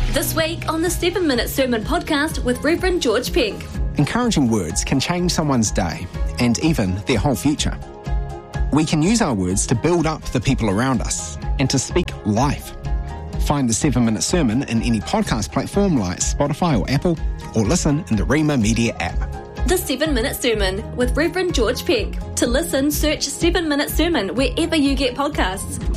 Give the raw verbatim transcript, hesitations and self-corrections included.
This week on the seven minute Sermon Podcast with Reverend George Peck. Encouraging words can change someone's day and even their whole future. We can use our words to build up the people around us and to speak life. Find the seven minute Sermon in any podcast platform like Spotify or Apple, or listen in the Rhema Media app. The seven minute Sermon with Reverend George Peck. To listen, search seven minute Sermon wherever you get podcasts.